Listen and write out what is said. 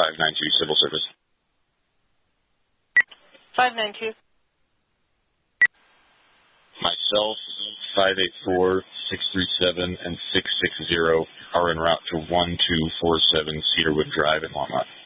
592 Civil Service. 592. Myself, 584-637 and 660 are en route to 1247 Cedarwood Drive in Longmont.